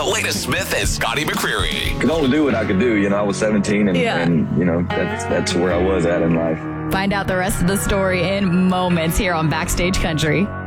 Elena Smith and Scotty McCreery. Could only do what I could do. You know, I was 17 and you know, that's where I was at in life. Find out the rest of the story in moments here on Backstage Country.